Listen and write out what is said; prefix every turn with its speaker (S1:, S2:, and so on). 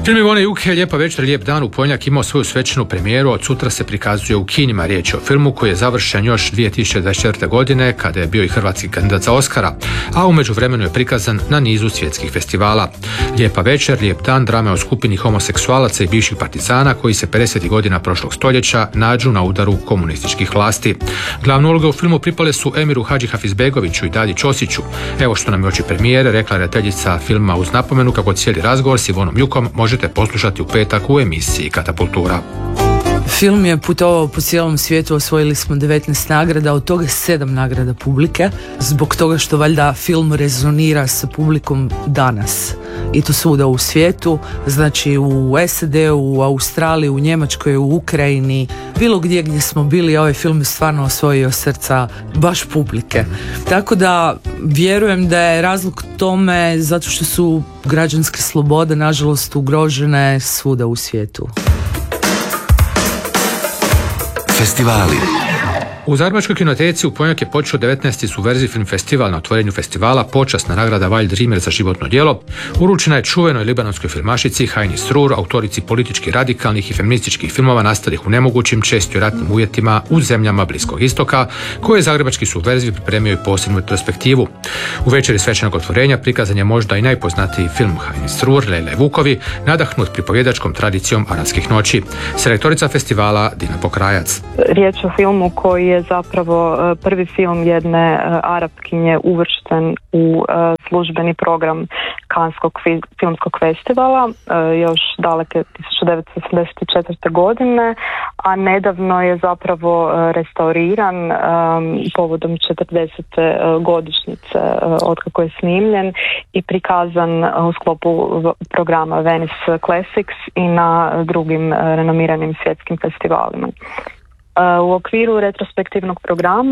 S1: Film Ivone Juke Lijepa večer, lijep dan u ponedjeljak imao svoju svečanu premijeru, od sutra se prikazuje u kinima. Riječ je o filmu koji je završen još 2024. godine kada je bio i hrvatski kandidat za Oscara, a u međuvremenu je prikazan na nizu svjetskih festivala. Lijepa večer, lijep dan drama o skupini homoseksualaca i bivših partizana koji se 50. godina prošlog stoljeća nađu na udaru komunističkih vlasti. Glavne uloge u filmu pripale su Emiru Hadžihafizbegoviću i Dalji Ćosiću. Evo što nam je oči premijere rekla redateljica filma, uz napomenu kako cijeli razgovor s Ivonom Jukom možete poslušati u petak u emisiji Katapultura.
S2: Film je putovao po cijelom svijetu, osvojili smo 19 nagrada, od toga 7 nagrada publike, zbog toga što valjda film rezonira sa publikom danas. I to svuda u svijetu, znači u SAD-u, u Australiji, u Njemačkoj, u Ukrajini, bilo gdje smo bili, ovaj film je stvarno osvojio srca baš publike. Tako da vjerujem da je razlog tome zato što su građanske slobode nažalost ugrožene svuda u svijetu.
S3: Festivali.
S1: U Zagrebačkoj kinoteci u ponedjeljak je počeo 19. Subverzij film festival. Na otvorenju festivala počasna nagrada Wild Dreamer za životno djelo uručena je čuvenoj libanonskoj filmašici Hajni Srur, autorici politički radikalnih i feminističkih filmova nastalih u nemogućim, često i ratnim uvjetima u zemljama Bliskog istoka, koje je Zagrebački Subverzij pripremio i posebnu retrospektivu. U večeri svečanog otvorenja prikazan je možda i najpoznatiji film Hajni Srur, Lejla i Vukovi, nadahnut pripovjedačkom tradicijom Arapskih noći. Selektorica festivala Dina Pokrajac.
S4: Riječ o filmu koji je zapravo prvi film jedne Arapkinje uvršten u službeni program Kanskog filmskog festivala još daleke 1984. godine, a nedavno je zapravo restauriran povodom 40. godišnjice otkako je snimljen i prikazan u sklopu programa Venice Classics i na drugim renomiranim svjetskim festivalima. U okviru retrospektivnog programa